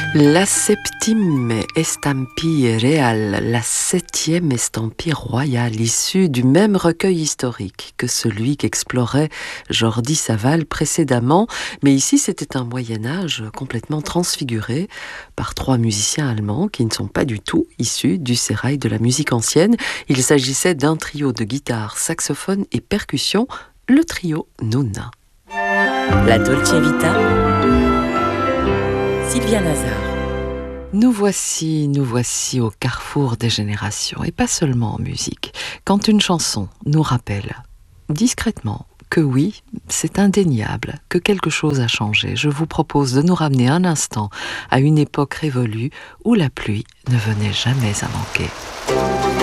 La septime estampille réale, la septième estampille royale, issue du même recueil historique que celui qu'explorait Jordi Savall précédemment. Mais ici, c'était un Moyen-Âge complètement transfiguré par trois musiciens allemands qui ne sont pas du tout issus du sérail de la musique ancienne. Il s'agissait d'un trio de guitare, saxophone et percussion, le trio Nona. La Dolce Vita, Sylvia Nazar. Nous voici au carrefour des générations, et pas seulement en musique. Quand une chanson nous rappelle discrètement que oui, c'est indéniable, que quelque chose a changé, je vous propose de nous ramener un instant à une époque révolue où la pluie ne venait jamais à manquer.